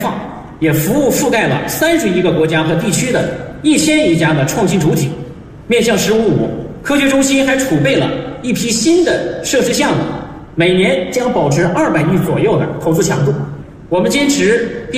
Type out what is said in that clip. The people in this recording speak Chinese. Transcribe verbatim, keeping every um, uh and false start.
放，也服务覆盖了三十一个国家和地区的一千余家的创新主体。面向“十五五”，科学中心还储备了一批新的设施项目，每年将保持二百亿左右的投资强度。我们坚持